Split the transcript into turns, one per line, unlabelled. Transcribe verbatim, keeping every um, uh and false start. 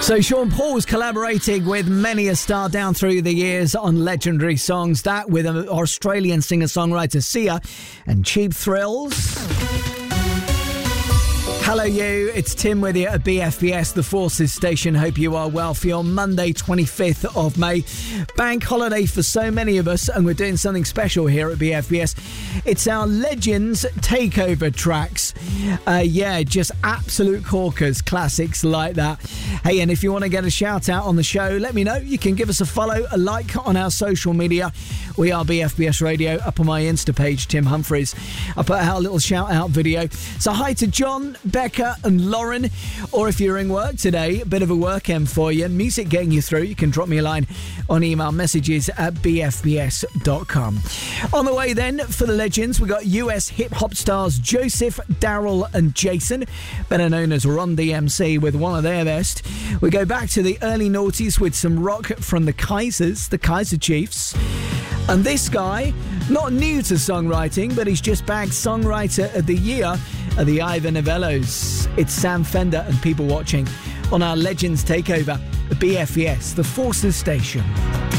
So Sean Paul's collaborating with many a star down through the years on legendary songs. That with an Australian singer-songwriter Sia and Cheap Thrills. Hello you, it's Tim with you at B F B S, the Forces station. Hope you are well for your Monday twenty-fifth of May. Bank holiday for so many of us, and we're doing something special here at B F B S. It's our Legends Takeover tracks. Uh, yeah, just absolute corkers, classics like that. Hey, and if you want to get a shout out on the show, let me know. You can give us a follow, a like on our social media. We are B F B S Radio. Up on my Insta page, Tim Humphreys, I put out a little shout out video. So hi to John, Becca and Lauren. Or if you're in work today, a bit of a work end for you, music getting you through, you can drop me a line on email messages at b f b s dot com. On the way then, for the legends, we got U S hip-hop stars Joseph, Daryl and Jason, better known as Run D M C, with one of their best. We go back to the early noughties with some rock from the Kaisers, the Kaiser Chiefs. And this guy, not new to songwriting, but he's just bagged Songwriter of the Year at the Ivor Novellos. It's Sam Fender and People Watching on our Legends Takeover at B F E S, the Forces station.